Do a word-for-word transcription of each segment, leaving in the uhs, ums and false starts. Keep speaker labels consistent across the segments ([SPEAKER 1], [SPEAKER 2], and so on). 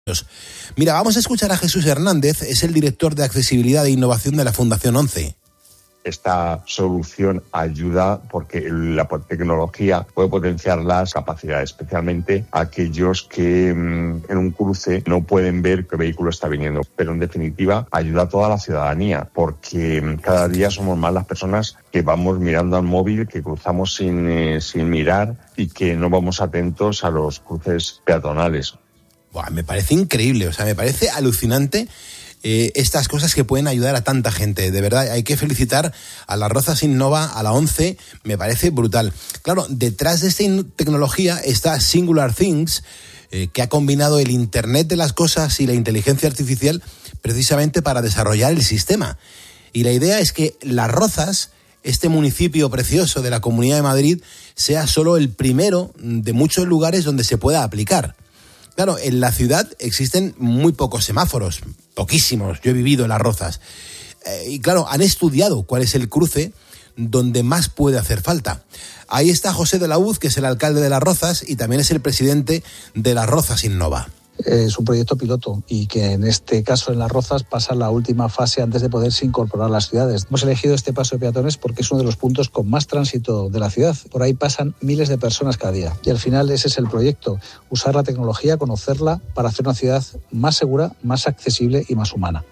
[SPEAKER 1] Mira, vamos a escuchar a Jesús Hernández, es el director de accesibilidad e innovación de la Fundación ONCE.
[SPEAKER 2] Esta solución ayuda porque la tecnología puede potenciar las capacidades, especialmente aquellos que mmm, en un cruce no pueden ver qué vehículo está viniendo. Pero en definitiva ayuda a toda la ciudadanía, porque mmm, cada día somos más las personas que vamos mirando al móvil, que cruzamos sin, eh, sin mirar y que no vamos atentos a los cruces peatonales.
[SPEAKER 1] Buah, me parece increíble, o sea, me parece alucinante. Eh, estas cosas que pueden ayudar a tanta gente. De verdad, hay que felicitar a Las Rozas Innova, a la ONCE, me parece brutal. Claro, detrás de esta tecnología está Singular Things, eh, que ha combinado el Internet de las cosas y la inteligencia artificial precisamente para desarrollar el sistema. Y la idea es que Las Rozas, este municipio precioso de la Comunidad de Madrid, sea solo el primero de muchos lugares donde se pueda aplicar. Claro, en la ciudad existen muy pocos semáforos, poquísimos. Yo he vivido en Las Rozas. Eh, y claro, han estudiado cuál es el cruce donde más puede hacer falta. Ahí está José de la Hoz, que es el alcalde de Las Rozas y también es el presidente de Las Rozas Innova.
[SPEAKER 3] Es un proyecto piloto y que en este caso en Las Rozas pasa la última fase antes de poderse incorporar a las ciudades. Hemos elegido este paso de peatones porque es uno de los puntos con más tránsito de la ciudad. Por ahí pasan miles de personas cada día y al final ese es el proyecto, usar la tecnología, conocerla para hacer una ciudad más segura, más accesible y más humana.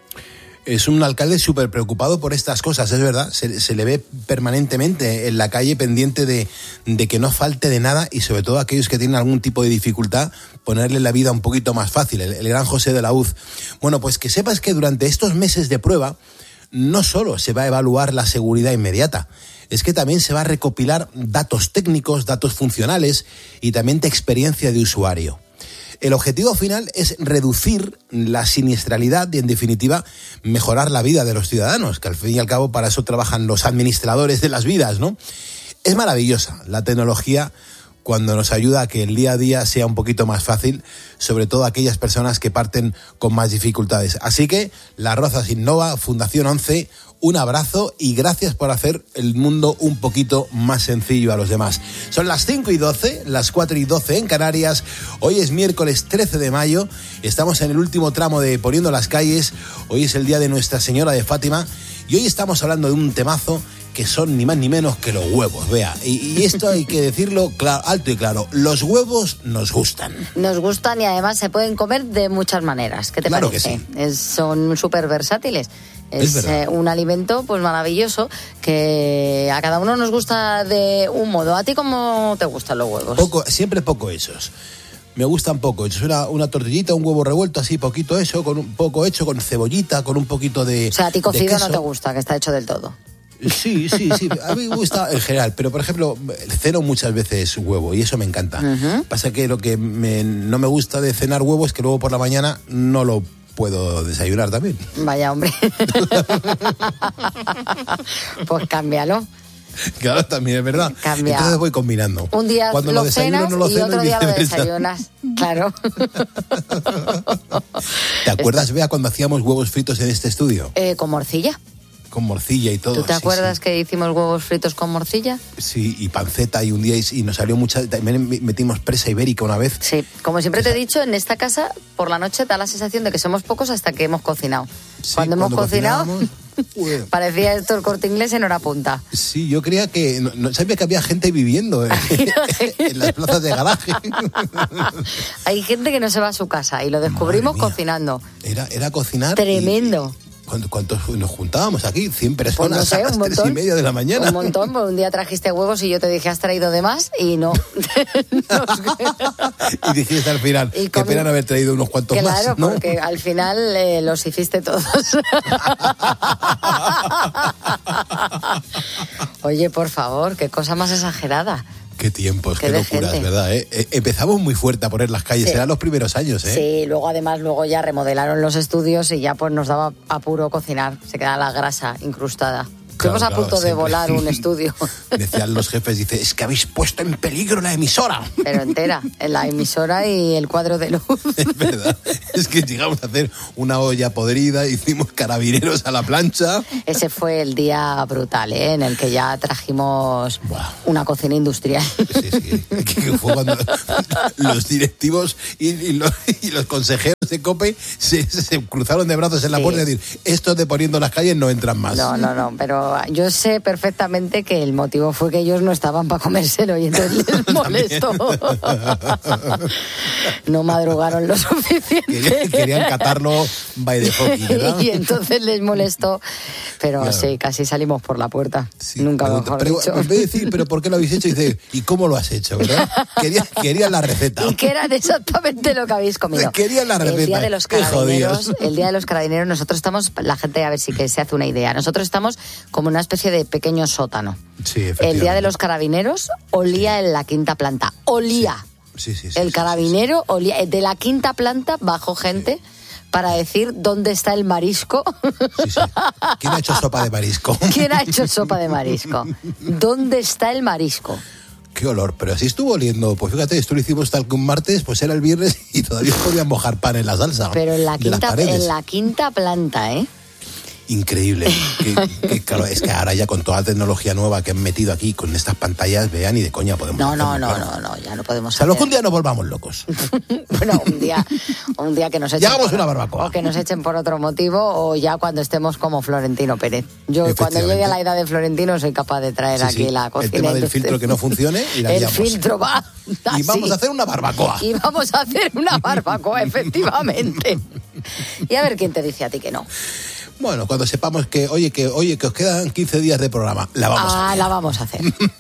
[SPEAKER 1] Es un alcalde súper preocupado por estas cosas, es verdad, se, se le ve permanentemente en la calle pendiente de, de que no falte de nada y sobre todo aquellos que tienen algún tipo de dificultad, ponerle la vida un poquito más fácil, el, el gran José de la Hoz. Bueno, pues que sepas que durante estos meses de prueba no solo se va a evaluar la seguridad inmediata, es que también se va a recopilar datos técnicos, datos funcionales y también de experiencia de usuario. El objetivo final es reducir la siniestralidad y, en definitiva, mejorar la vida de los ciudadanos, que al fin y al cabo para eso trabajan los administradores de las vidas, ¿no? Es maravillosa la tecnología cuando nos ayuda a que el día a día sea un poquito más fácil, sobre todo aquellas personas que parten con más dificultades. Así que, Las Rozas Innova, Fundación ONCE, un abrazo y gracias por hacer el mundo un poquito más sencillo a los demás. Son las cinco y doce, las cuatro y doce en Canarias. Hoy es miércoles trece de mayo. Estamos en el último tramo de Poniendo las Calles. Hoy es el día de Nuestra Señora de Fátima. Y hoy estamos hablando de un temazo que son ni más ni menos que los huevos, vea. Y, y esto hay que decirlo claro, alto y claro. Los huevos nos gustan.
[SPEAKER 4] Nos gustan y además se pueden comer de muchas maneras. ¿Qué te
[SPEAKER 1] claro
[SPEAKER 4] parece?
[SPEAKER 1] Que sí.
[SPEAKER 4] Es, son súper versátiles. Es,
[SPEAKER 1] es
[SPEAKER 4] eh, un alimento pues maravilloso que a cada uno nos gusta de un modo. ¿A ti cómo te gustan los huevos?
[SPEAKER 1] Poco, siempre poco hechos. Me gustan poco hechos. Una, una tortillita, un huevo revuelto así, poquito hecho, con un poco hecho, con cebollita, con un poquito de.
[SPEAKER 4] O sea, a ti cocido no te gusta, que está hecho del todo.
[SPEAKER 1] Sí, sí, sí. A mí me gusta en general, pero por ejemplo, ceno muchas veces huevo y eso me encanta. Uh-huh. Pasa que lo que me, no me gusta de cenar huevo es que luego por la mañana no lo puedo desayunar también.
[SPEAKER 4] Vaya, hombre. Pues cámbialo.
[SPEAKER 1] Claro, también es verdad.
[SPEAKER 4] Cambia.
[SPEAKER 1] Entonces voy combinando.
[SPEAKER 4] Un día
[SPEAKER 1] Cuando
[SPEAKER 4] lo,
[SPEAKER 1] lo desayuno,
[SPEAKER 4] cenas
[SPEAKER 1] no lo
[SPEAKER 4] y
[SPEAKER 1] ceno
[SPEAKER 4] otro
[SPEAKER 1] y
[SPEAKER 4] día lo desayunas. Claro.
[SPEAKER 1] ¿Te acuerdas, Bea, cuando hacíamos huevos fritos en este estudio?
[SPEAKER 4] Eh, con morcilla.
[SPEAKER 1] Con morcilla y todo.
[SPEAKER 4] ¿Tú te
[SPEAKER 1] sí,
[SPEAKER 4] acuerdas
[SPEAKER 1] sí.
[SPEAKER 4] que hicimos huevos fritos con morcilla?
[SPEAKER 1] Sí, y panceta y un día y, y nos salió mucha... También metimos presa ibérica una vez.
[SPEAKER 4] Sí, como siempre
[SPEAKER 1] Esa.
[SPEAKER 4] te he dicho, en esta casa por la noche da la sensación de que somos pocos hasta que hemos cocinado.
[SPEAKER 1] Sí,
[SPEAKER 4] cuando hemos
[SPEAKER 1] cuando
[SPEAKER 4] cocinado,
[SPEAKER 1] bueno.
[SPEAKER 4] parecía esto el Corte Inglés en hora punta.
[SPEAKER 1] Sí, yo creía que... No, no sabía que había gente viviendo en, en las plazas de garaje.
[SPEAKER 4] Hay gente que no se va a su casa y lo descubrimos cocinando.
[SPEAKER 1] Era, era cocinar...
[SPEAKER 4] Tremendo.
[SPEAKER 1] Y, ¿Cuántos, ¿Cuántos nos juntábamos aquí? cien personas
[SPEAKER 4] pues no sé,
[SPEAKER 1] a las
[SPEAKER 4] un
[SPEAKER 1] tres
[SPEAKER 4] montón,
[SPEAKER 1] y media de la mañana.
[SPEAKER 4] Un montón, pues un día trajiste huevos y yo te dije, ¿has traído de más? Y no.
[SPEAKER 1] Y dijiste al final, y qué pena no haber traído unos cuantos
[SPEAKER 4] claro,
[SPEAKER 1] más, ¿no?
[SPEAKER 4] Claro, porque al final eh, los hiciste todos. Oye, por favor, qué cosa más exagerada.
[SPEAKER 1] Qué tiempos, qué,
[SPEAKER 4] qué
[SPEAKER 1] locuras,
[SPEAKER 4] gente.
[SPEAKER 1] ¿verdad? ¿Eh? Empezamos muy fuerte a poner las calles,
[SPEAKER 4] sí.
[SPEAKER 1] Eran los primeros años, ¿eh?
[SPEAKER 4] Sí, luego además luego ya remodelaron los estudios y ya pues nos daba apuro cocinar, se quedaba la grasa incrustada. Estuvimos
[SPEAKER 1] claro,
[SPEAKER 4] a punto
[SPEAKER 1] claro,
[SPEAKER 4] de
[SPEAKER 1] siempre.
[SPEAKER 4] volar un estudio.
[SPEAKER 1] Decían los jefes, dice, es que habéis puesto en peligro la emisora.
[SPEAKER 4] Pero entera, la emisora y el cuadro de luz.
[SPEAKER 1] Es verdad, es que llegamos a hacer una olla podrida, hicimos carabineros a la plancha.
[SPEAKER 4] Ese fue el día brutal, ¿eh? En el que ya trajimos wow. una cocina industrial.
[SPEAKER 1] Sí, sí, que fue cuando los directivos y, y, los, y los consejeros de COPE se, se cruzaron de brazos en la sí. puerta y decir, estos de Poniendo las Calles no entran más.
[SPEAKER 4] No, no, no, pero yo sé perfectamente que el motivo fue que ellos no estaban para comérselo y entonces les molestó. No madrugaron lo suficiente.
[SPEAKER 1] Querían, querían catarlo by the hockey, ¿verdad?
[SPEAKER 4] Y entonces les molestó, pero claro. sí, casi salimos por la puerta. Sí, Nunca
[SPEAKER 1] pregunta,
[SPEAKER 4] mejor
[SPEAKER 1] pero,
[SPEAKER 4] dicho.
[SPEAKER 1] En vez de decir, ¿pero por qué lo habéis hecho? Dice, ¿y cómo lo has hecho, verdad? Querían, querían la receta.
[SPEAKER 4] Y que era exactamente lo que habéis comido.
[SPEAKER 1] Querían la receta.
[SPEAKER 4] El día de los carabineros, el día de los carabineros, nosotros estamos, la gente a ver si que se hace una idea, nosotros estamos como una especie de pequeño sótano.
[SPEAKER 1] Sí, efectivamente.
[SPEAKER 4] El día de los carabineros olía sí. en la quinta planta, olía.
[SPEAKER 1] Sí, sí, sí. sí
[SPEAKER 4] el
[SPEAKER 1] sí,
[SPEAKER 4] carabinero
[SPEAKER 1] sí, sí.
[SPEAKER 4] olía, de la quinta planta bajó gente sí. para decir dónde está el marisco.
[SPEAKER 1] Sí, sí. ¿Quién ha hecho sopa de marisco?
[SPEAKER 4] ¿Quién ha hecho sopa de marisco? ¿Dónde está el marisco?
[SPEAKER 1] Qué olor, pero así estuvo oliendo. Pues fíjate, esto lo hicimos tal que un martes, pues era el viernes y todavía podían mojar pan en la salsa.
[SPEAKER 4] Pero en la quinta, en la quinta planta, ¿eh?
[SPEAKER 1] Increíble. que, que, claro, es que ahora ya con toda la tecnología nueva que han metido aquí, con estas pantallas, vean, y de coña podemos
[SPEAKER 4] No, no,
[SPEAKER 1] hacerlo,
[SPEAKER 4] no,
[SPEAKER 1] claro.
[SPEAKER 4] no, no, ya no podemos
[SPEAKER 1] hacerlo. O sea,
[SPEAKER 4] hacer.
[SPEAKER 1] un día nos volvamos locos.
[SPEAKER 4] Bueno, un día, un día que nos echen.
[SPEAKER 1] Ya hagamos
[SPEAKER 4] por,
[SPEAKER 1] una barbacoa.
[SPEAKER 4] O que nos echen por otro motivo, o ya cuando estemos como Florentino Pérez. Yo cuando llegue a la edad de Florentino soy capaz de traer
[SPEAKER 1] sí,
[SPEAKER 4] aquí
[SPEAKER 1] sí.
[SPEAKER 4] la cocina.
[SPEAKER 1] El tema del filtro que no funcione y la
[SPEAKER 4] El
[SPEAKER 1] liamos.
[SPEAKER 4] filtro va.
[SPEAKER 1] Y vamos a hacer una barbacoa.
[SPEAKER 4] Y vamos a hacer una barbacoa, efectivamente. Y a ver quién te dice a ti que no.
[SPEAKER 1] Bueno, cuando sepamos que, oye, que oye, que os quedan quince días de programa, la vamos
[SPEAKER 4] ah,
[SPEAKER 1] a hacer.
[SPEAKER 4] la vamos a hacer.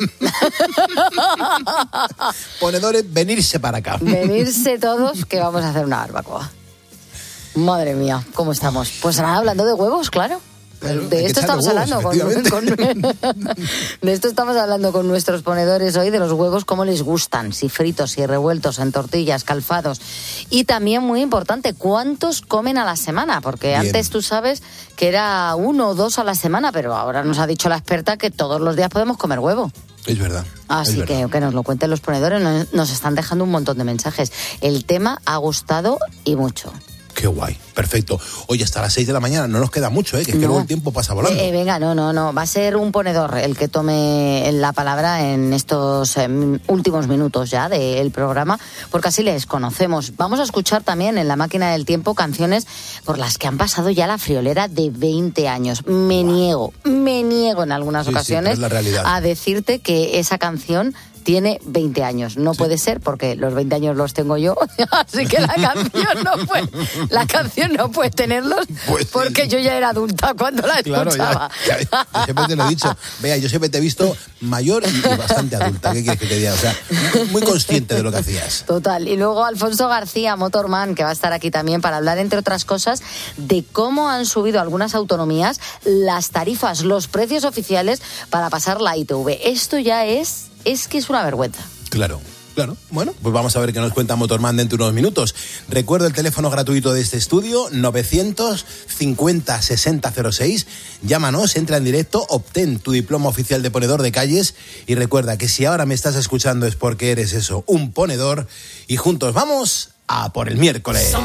[SPEAKER 1] Ponedores, venirse para acá.
[SPEAKER 4] Venirse todos, que vamos a hacer una barbacoa. Madre mía, ¿cómo estamos? Pues nada, hablando de huevos, claro.
[SPEAKER 1] Pero
[SPEAKER 4] de esto estamos huevos, hablando con, con de esto estamos hablando con nuestros ponedores hoy, de los huevos, cómo les gustan, si fritos, si revueltos, en tortillas, calfados. Y también, muy importante, cuántos comen a la semana, porque Bien. antes tú sabes que era uno o dos a la semana, pero ahora nos ha dicho la experta que todos los días podemos comer huevo.
[SPEAKER 1] Es verdad.
[SPEAKER 4] Así
[SPEAKER 1] es
[SPEAKER 4] que
[SPEAKER 1] verdad.
[SPEAKER 4] que nos lo cuenten los ponedores, nos, nos están dejando un montón de mensajes. El tema ha gustado y mucho.
[SPEAKER 1] Qué guay, perfecto. Oye, hasta las seis de la mañana no nos queda mucho, ¿eh? Que es que
[SPEAKER 4] no.
[SPEAKER 1] luego el tiempo pasa volando.
[SPEAKER 4] Eh, venga, no, no, no. Va a ser un ponedor el que tome la palabra en estos eh, últimos minutos ya del programa, porque así les conocemos. Vamos a escuchar también en la máquina del tiempo canciones por las que han pasado ya la friolera de veinte años. Me wow. niego, me niego en algunas
[SPEAKER 1] sí,
[SPEAKER 4] ocasiones
[SPEAKER 1] sí, es la realidad.
[SPEAKER 4] a decirte que esa canción tiene veinte años. No sí. puede ser, porque los veinte años los tengo yo, así que la canción no puede, la canción no puede tenerlos, pues, porque sí. yo ya era adulta cuando la
[SPEAKER 1] claro,
[SPEAKER 4] escuchaba.
[SPEAKER 1] Ya, ya, yo siempre te lo he dicho. Vea, yo siempre te he visto mayor y, y bastante adulta. ¿Qué quieres que te diga? O sea, muy consciente de lo que hacías.
[SPEAKER 4] Total. Y luego Alfonso García, Motorman, que va a estar aquí también para hablar, entre otras cosas, de cómo han subido algunas autonomías las tarifas, los precios oficiales para pasar la I T V. Esto ya es... Es que es una vergüenza.
[SPEAKER 1] Claro, claro. Bueno, pues vamos a ver qué nos cuenta Motorman dentro de unos minutos. Recuerdo el teléfono gratuito de este estudio, novecientos cincuenta sesenta cero seis. Llámanos, entra en directo, obtén tu diploma oficial de ponedor de calles y recuerda que si ahora me estás escuchando es porque eres eso, un ponedor, y juntos vamos a por el miércoles.